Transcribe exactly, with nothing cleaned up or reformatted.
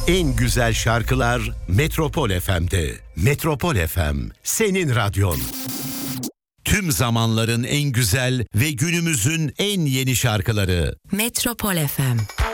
En güzel şarkılar Metropol F M'de. Metropol F M, senin radyon. Tüm zamanların en güzel ve günümüzün en yeni şarkıları. Metropol F M.